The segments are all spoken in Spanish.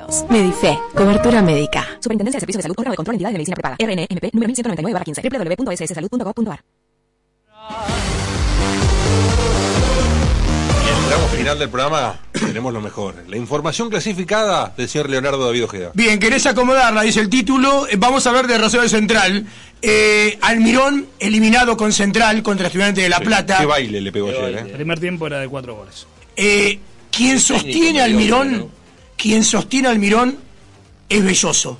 asegurados. Medife, cobertura médica. Superintendencia de Servicios de Salud, órgano de control de entidades de medicina prepaga. RNMP, número 1199/15, www.sssalud.gov.ar. En el tramo final del programa tenemos lo mejor. La información clasificada del señor Leonardo David Ojeda. Bien, ¿querés acomodarla? Dice el título. Vamos a hablar de Rosario Central. Almirón eliminado con Central contra Estudiantes de La Plata. Qué baile le pegó ayer, El primer tiempo era de 4 goles. Quien sostiene a Almirón es Belloso.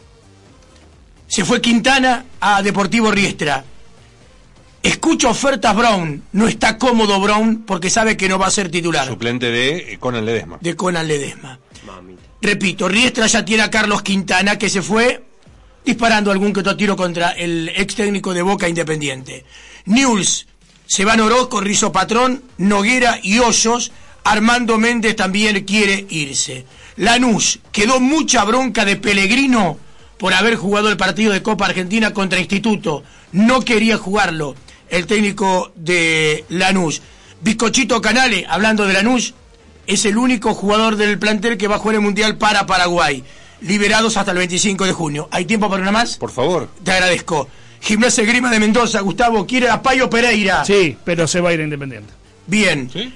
Se fue Quintana a Deportivo Riestra. Escucha ofertas Brown. No está cómodo Brown porque sabe que no va a ser titular. Suplente de Conan Ledesma. Mamita. Repito, Riestra ya tiene a Carlos Quintana, que se fue disparando algún que otro tiro contra el ex técnico de Boca Independiente. Newell's se van Orozco, Rizo Patrón, Noguera y Hoyos. Armando Méndez también quiere irse. Lanús, quedó mucha bronca de Pellegrino por haber jugado el partido de Copa Argentina contra Instituto. No quería jugarlo el técnico de Lanús. Bizcochito Canale, hablando de Lanús, es el único jugador del plantel que va a jugar el Mundial para Paraguay. Liberados hasta el 25 de junio. ¿Hay tiempo para una más? Por favor. Te agradezco. Gimnasia Esgrima de Mendoza, Gustavo, quiere a Payo Pereira. Sí, pero se va a ir a Independiente. Bien. ¿Sí?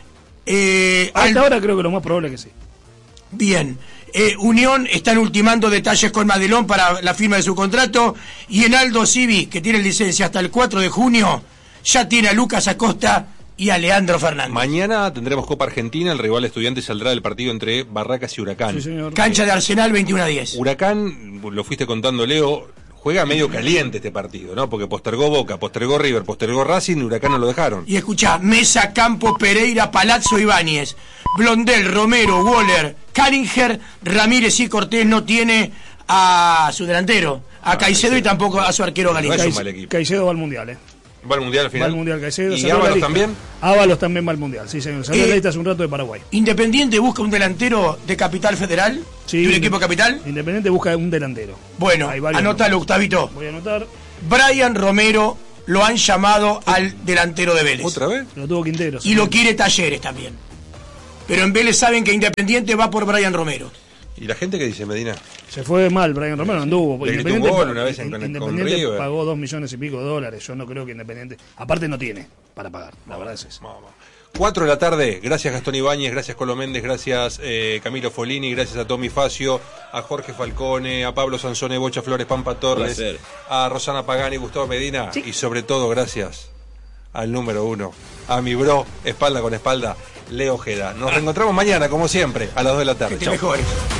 Hasta ahora creo que lo más probable es que sí. Bien. Unión están ultimando detalles con Madelón para la firma de su contrato. Y en Aldo Civi, que tiene licencia hasta el 4 de junio, ya tiene a Lucas Acosta y a Leandro Fernández. Mañana tendremos Copa Argentina. El rival estudiante saldrá del partido entre Barracas y Huracán. Sí, señor. Cancha de Arsenal, 21-10. Huracán, lo fuiste contando, Leo, juega medio caliente este partido, ¿no? Porque postergó Boca, postergó River, postergó Racing y Huracán no lo dejaron. Y escuchá, Mesa, Campo, Pereira, Palazzo, Ibáñez, Blondel, Romero, Waller, Caringer, Ramírez y Cortés. No tiene a su delantero, a Caicedo, y tampoco a su arquero Galindo. No es un mal equipo. Caicedo va al Mundial, ¿Va al Mundial al final? Va al Mundial Caicedo. ¿Y Ábalos también? Ábalos también va al Mundial, sí señor. Salió la lista hace un rato de Paraguay. ¿Independiente busca un delantero de Capital Federal? Sí. ¿De un equipo capital? Independiente busca un delantero. Bueno, anótalo, Gustavito. Voy a anotar. Brian Romero lo han llamado al delantero de Vélez. ¿Otra vez? Lo tuvo Quintero. Y lo quiere Talleres también. Pero en Vélez saben que Independiente va por Brian Romero. ¿Y la gente qué dice, Medina? Se fue mal, Brian Romero no anduvo. Le gritó un gol una vez con Independiente pagó 2 millones y pico de dólares. Yo no creo que Independiente... Aparte no tiene para pagar, la verdad es eso. 4 de la tarde, gracias Gastón Ibáñez, gracias Colo Méndez, gracias Camilo Folini, gracias a Tommy Facio, a Jorge Falcone, a Pablo Sansone, Bocha Flores, Pampa Torres, a Rosana Pagani, Gustavo Medina, y sobre todo gracias al número 1, a mi bro, espalda con espalda, Leo Ojeda. Nos reencontramos mañana, como siempre, a las 2 de la tarde. Que te mejores.